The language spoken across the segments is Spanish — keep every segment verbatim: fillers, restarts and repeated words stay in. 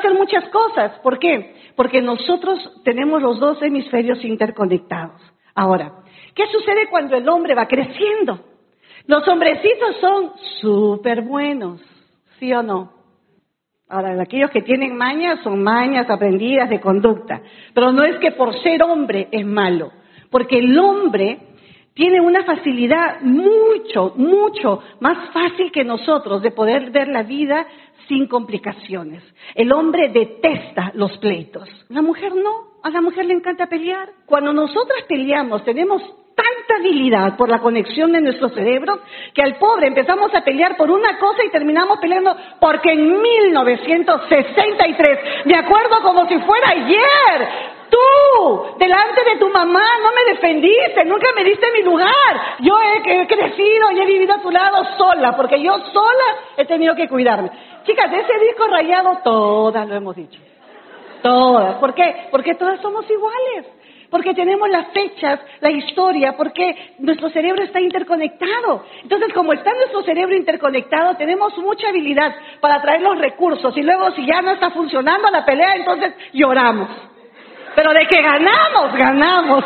hacer muchas cosas. ¿Por qué? Porque nosotros tenemos los dos hemisferios interconectados. Ahora, ¿qué sucede cuando el hombre va creciendo? Los hombrecitos son súper buenos, ¿sí o no? Ahora, aquellos que tienen mañas son mañas aprendidas de conducta. Pero no es que por ser hombre es malo, porque el hombre tiene una facilidad mucho, mucho más fácil que nosotros de poder ver la vida sin complicaciones. El hombre detesta los pleitos. La mujer no, a la mujer le encanta pelear. Cuando nosotras peleamos tenemos tanta habilidad por la conexión de nuestro cerebro que al pobre empezamos a pelear por una cosa y terminamos peleando porque en mil novecientos sesenta y tres, me acuerdo como si fuera ayer, tú, delante de tu mamá, no me defendiste, nunca me diste mi lugar. Yo he, he crecido y he vivido a tu lado sola, porque yo sola he tenido que cuidarme. Chicas, de ese disco rayado, todas lo hemos dicho. Todas. ¿Por qué? Porque todas somos iguales. Porque tenemos las fechas, la historia, porque nuestro cerebro está interconectado. Entonces, como está nuestro cerebro interconectado, tenemos mucha habilidad para traer los recursos. Y luego, si ya no está funcionando la pelea, entonces lloramos. Pero de que ganamos, ganamos.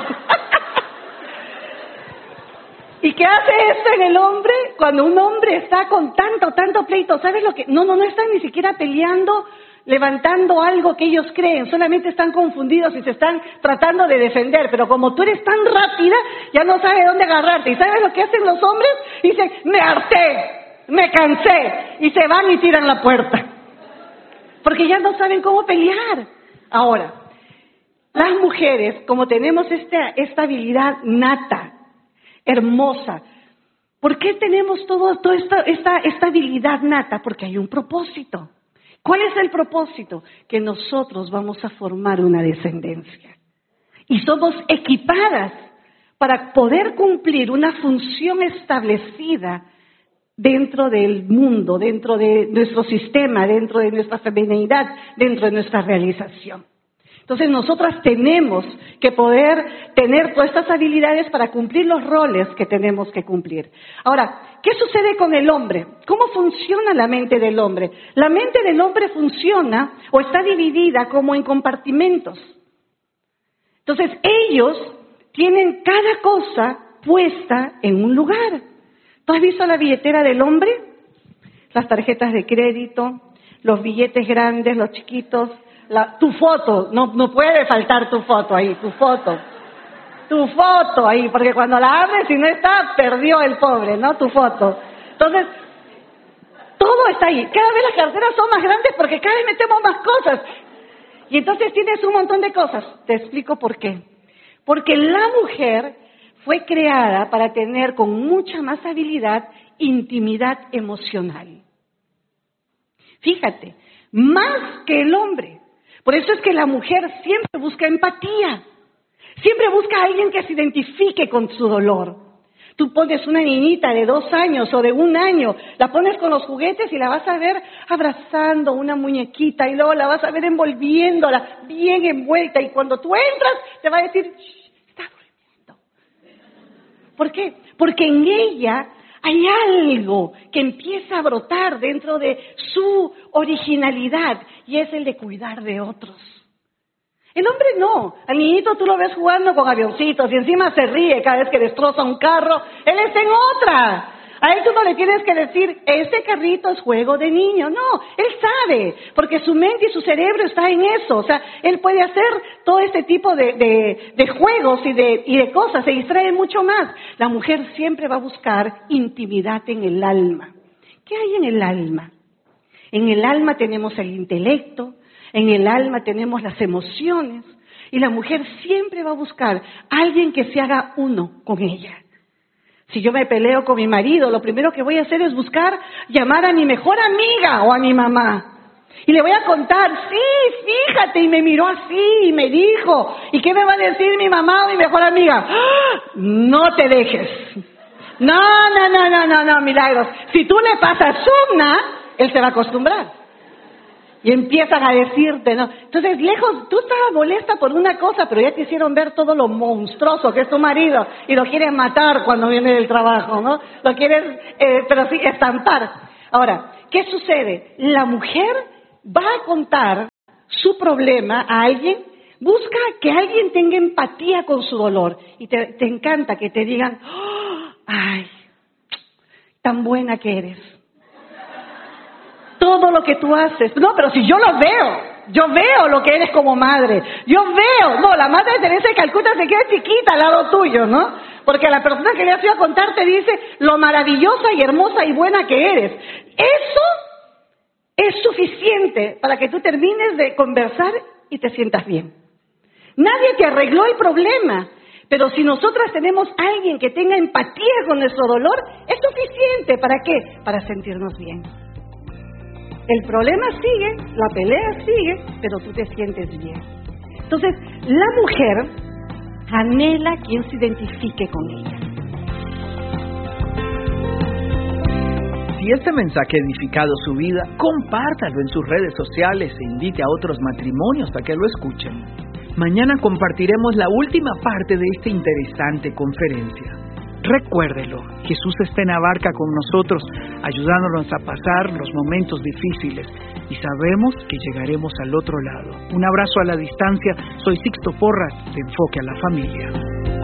¿Y qué hace esto en el hombre? Cuando un hombre está con tanto, tanto pleito, ¿sabes lo que? No, no, no están ni siquiera peleando, levantando algo que ellos creen, solamente están confundidos y se están tratando de defender, pero como tú eres tan rápida, ya no sabes dónde agarrarte. ¿Y sabes lo que hacen los hombres? Dicen, me harté, me cansé, y se van y tiran la puerta, porque ya no saben cómo pelear. Ahora, las mujeres, como tenemos esta, esta habilidad nata, hermosa, ¿por qué tenemos todo, toda esta, esta, esta habilidad nata? Porque hay un propósito. ¿Cuál es el propósito? Que nosotros vamos a formar una descendencia. Y somos equipadas para poder cumplir una función establecida dentro del mundo, dentro de nuestro sistema, dentro de nuestra feminidad, dentro de nuestra realización. Entonces nosotras tenemos que poder tener todas estas habilidades para cumplir los roles que tenemos que cumplir. Ahora, ¿qué sucede con el hombre? ¿Cómo funciona la mente del hombre? La mente del hombre funciona o está dividida como en compartimentos. Entonces ellos tienen cada cosa puesta en un lugar. ¿Tú has visto la billetera del hombre? Las tarjetas de crédito, los billetes grandes, los chiquitos. La, tu foto, no, no puede faltar tu foto ahí, tu foto, tu foto ahí, porque cuando la abres y no está, perdió el pobre, ¿no? Tu foto. Entonces, todo está ahí. Cada vez las carteras son más grandes porque cada vez metemos más cosas. Y entonces tienes un montón de cosas. Te explico por qué. Porque la mujer fue creada para tener con mucha más habilidad intimidad emocional. Fíjate, más que el hombre. Por eso es que la mujer siempre busca empatía, siempre busca a alguien que se identifique con su dolor. Tú pones una niñita de dos años o de un año, la pones con los juguetes y la vas a ver abrazando una muñequita y luego la vas a ver envolviéndola bien envuelta y cuando tú entras te va a decir, está durmiendo. ¿Por qué? Porque en ella hay algo que empieza a brotar dentro de su originalidad y es el de cuidar de otros. El hombre no. Al niñito tú lo ves jugando con avioncitos y encima se ríe cada vez que destroza un carro. Él está en otra. A él tú no le tienes que decir, este carrito es juego de niño. No, él sabe, porque su mente y su cerebro está en eso. O sea, él puede hacer todo este tipo de, de, de juegos y de, y de cosas, se distrae mucho más. La mujer siempre va a buscar intimidad en el alma. ¿Qué hay en el alma? En el alma tenemos el intelecto, en el alma tenemos las emociones, y la mujer siempre va a buscar a alguien que se haga uno con ella. Si yo me peleo con mi marido, lo primero que voy a hacer es buscar llamar a mi mejor amiga o a mi mamá. Y le voy a contar, sí, fíjate, y me miró así y me dijo, ¿y qué me va a decir mi mamá o mi mejor amiga? ¡Ah! No te dejes. No, no, no, no, no, no, Milagros. Si tú le pasas una, él se va a acostumbrar. Y empiezan a decirte, ¿no? Entonces, lejos, tú estabas molesta por una cosa, pero ya te hicieron ver todo lo monstruoso que es tu marido y lo quieres matar cuando viene del trabajo, ¿no? Lo quieres, eh, pero sí, estampar. Ahora, ¿qué sucede? La mujer va a contar su problema a alguien, busca que alguien tenga empatía con su dolor. Y te, te encanta que te digan, oh, ay, tan buena que eres. Todo lo que tú haces. No, pero si yo lo veo. Yo veo lo que eres como madre. Yo veo. No, la madre de Teresa de Calcuta se queda chiquita al lado tuyo, ¿no? Porque la persona que le has ido a contar te dice lo maravillosa y hermosa y buena que eres. Eso es suficiente para que tú termines de conversar y te sientas bien. Nadie te arregló el problema. Pero si nosotras tenemos a alguien que tenga empatía con nuestro dolor, es suficiente. ¿Para qué? Para sentirnos bien. El problema sigue, la pelea sigue, pero tú te sientes bien. Entonces, la mujer anhela quien se identifique con ella. Si este mensaje ha edificado su vida, compártalo en sus redes sociales e invite a otros matrimonios a que lo escuchen. Mañana compartiremos la última parte de esta interesante conferencia. Recuérdelo, Jesús está en la barca con nosotros, ayudándonos a pasar los momentos difíciles y sabemos que llegaremos al otro lado. Un abrazo a la distancia, soy Sixto Porras, de Enfoque a la Familia.